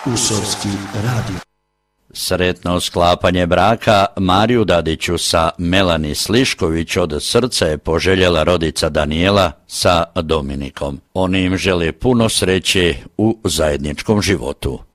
Usorski radio. Sretno sklapanje braka Mariju Dadiću sa Melani Slišković od srca je poželjela rodica Danijela sa Dominikom. Oni im žele puno sreće u zajedničkom životu.